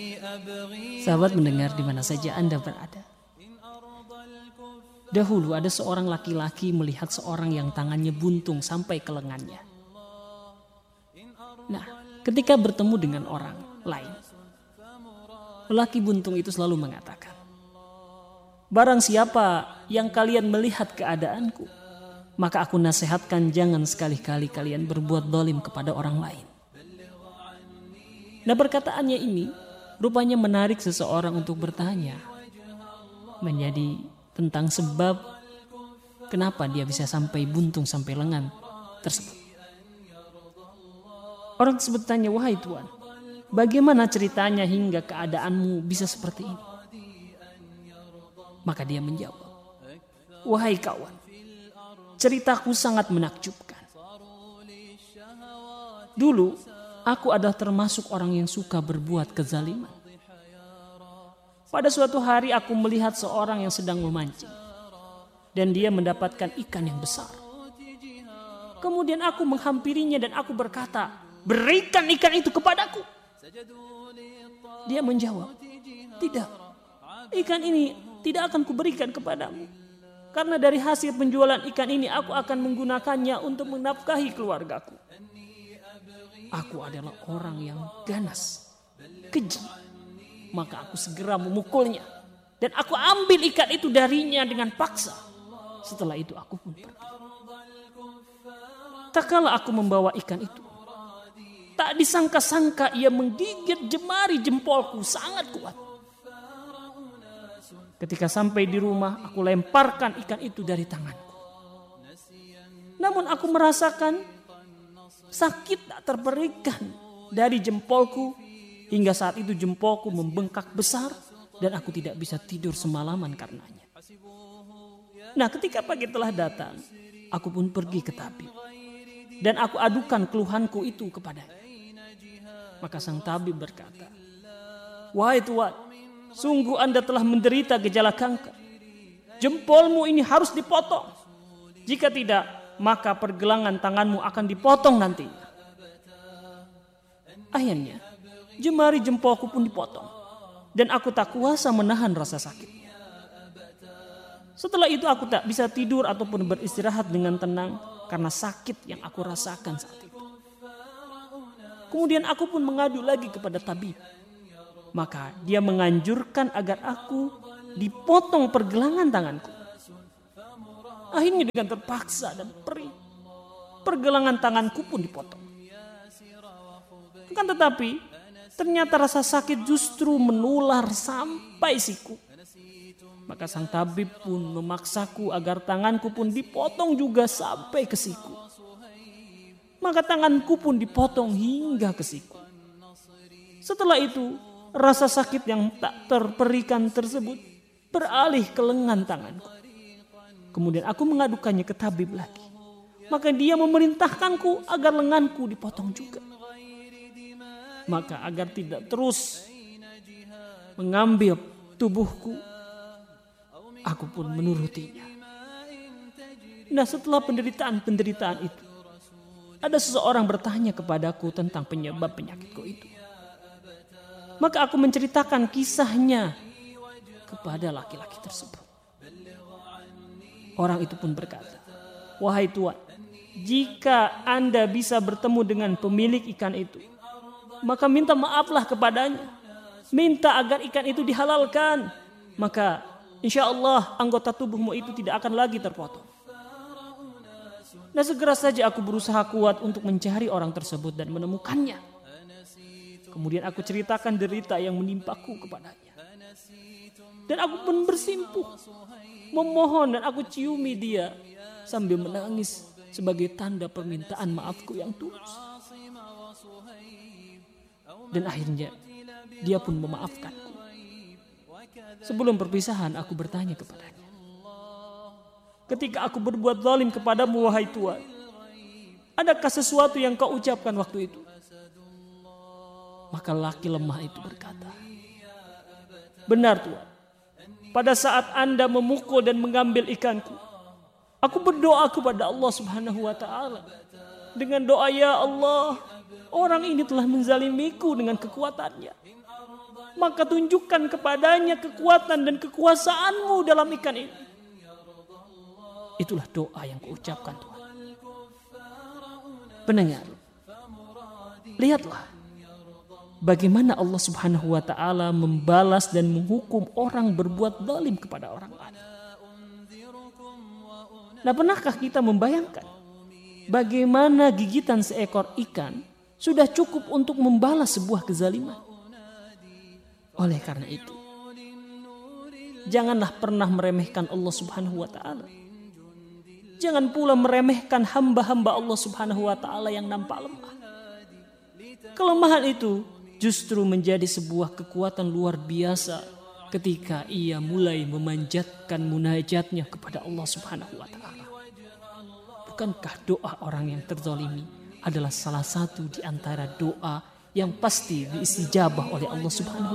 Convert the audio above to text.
Sahabat mendengar di mana saja Anda berada. Dahulu ada seorang laki-laki melihat seorang yang tangannya buntung sampai ke lengannya. Nah, ketika bertemu dengan orang lain, lelaki buntung itu selalu mengatakan, "Barang siapa yang kalian melihat keadaanku, maka aku nasihatkan jangan sekali-kali kalian berbuat zalim kepada orang lain." Nah, perkataannya ini rupanya menarik seseorang untuk bertanya menjadi tentang sebab kenapa dia bisa sampai buntung sampai lengan tersebut. Orang tersebut tanya, "Wahai Tuan, bagaimana ceritanya hingga keadaanmu bisa seperti ini?" Maka dia menjawab, "Wahai kawan, ceritaku sangat menakjubkan. Dulu aku adalah termasuk orang yang suka berbuat kezaliman. Pada suatu hari aku melihat seorang yang sedang memancing dan dia mendapatkan ikan yang besar. Kemudian aku menghampirinya dan aku berkata, 'Berikan ikan itu kepadaku.' Dia menjawab, 'Tidak, ikan ini tidak akan kuberikan kepadamu. Karena dari hasil penjualan ikan ini aku akan menggunakannya untuk menafkahi keluargaku. Aku adalah orang yang ganas, keji. Maka aku segera memukulnya dan aku ambil ikan itu darinya dengan paksa. Setelah itu aku pun pergi. Tak kala aku membawa ikan itu, tak disangka-sangka ia menggigit jemari jempolku sangat kuat. Ketika sampai di rumah, aku lemparkan ikan itu dari tanganku. Namun aku merasakan sakit tak terperikan dari jempolku. Hingga saat itu jempolku membengkak besar dan aku tidak bisa tidur semalaman karenanya. Nah, ketika pagi telah datang, aku pun pergi ke tabib. Dan aku adukan keluhanku itu kepadanya. Maka sang tabib berkata, 'Wahai Tuan, sungguh Anda telah menderita gejala kanker. Jempolmu ini harus dipotong. Jika tidak, maka pergelangan tanganmu akan dipotong nantinya.' Akhirnya, jemari jempolku pun dipotong. Dan aku tak kuasa menahan rasa sakitnya. Setelah itu aku tak bisa tidur ataupun beristirahat dengan tenang karena sakit yang aku rasakan saat itu. Kemudian aku pun mengadu lagi kepada tabib. Maka dia menganjurkan agar aku dipotong pergelangan tanganku. Akhirnya dengan terpaksa dan perih, pergelangan tanganku pun dipotong. Kan tetapi ternyata rasa sakit justru menular sampai siku. Maka sang tabib pun memaksaku agar tanganku pun dipotong juga sampai ke siku. Maka tanganku pun dipotong hingga ke siku. Setelah itu, rasa sakit yang tak terperikan tersebut beralih ke lengan tanganku. Kemudian aku mengadukannya ke tabib lagi. Maka dia memerintahkanku agar lenganku dipotong juga. Maka agar tidak terus mengambil tubuhku, aku pun menurutinya. Nah, setelah penderitaan itu, ada seseorang bertanya kepadaku tentang penyebab penyakitku itu. Maka aku menceritakan kisahnya kepada laki-laki tersebut. Orang itu pun berkata, "Wahai Tuan, jika Anda bisa bertemu dengan pemilik ikan itu, maka minta maaflah kepadanya. Minta agar ikan itu dihalalkan. Maka insya Allah anggota tubuhmu itu tidak akan lagi terpotong." Nah, segera saja aku berusaha kuat untuk mencari orang tersebut dan menemukannya. Kemudian aku ceritakan derita yang menimpaku kepadanya. Dan aku pun bersimpuh, memohon dan aku ciumi dia sambil menangis sebagai tanda permintaan maafku yang tulus. Dan akhirnya dia pun memaafkanku. Sebelum perpisahan aku bertanya kepadanya, "Ketika aku berbuat zalim kepadamu, wahai Tuan, adakah sesuatu yang kau ucapkan waktu itu?" Maka laki lemah itu berkata, "Benar Tuan, pada saat Anda memukul dan mengambil ikanku, aku berdoa kepada Allah Subhanahu wa Ta'ala dengan doa, 'Ya Allah, orang ini telah menzalimiku dengan kekuatannya. maka tunjukkan kepadanya kekuatan dan kekuasaanmu dalam ikan ini. Itulah doa yang kuucapkan Tuhan. Pendengar, lihatlah bagaimana Allah Subhanahu wa ta'ala membalas dan menghukum orang berbuat zalim kepada orang lain. Nah, pernahkah kita membayangkan bagaimana gigitan seekor ikan sudah cukup untuk membalas sebuah kezaliman? Oleh karena itu, janganlah pernah meremehkan Allah Subhanahu wa ta'ala. Jangan pula meremehkan hamba-hamba Allah Subhanahu wa ta'ala yang nampak lemah. Kelemahan itu justru menjadi sebuah kekuatan luar biasa ketika ia mulai memanjatkan munajatnya kepada Allah Subhanahu wa ta'ala. Bukankah doa orang yang terzalimi adalah salah satu di antara doa yang pasti diistijabah oleh Allah Subhanahu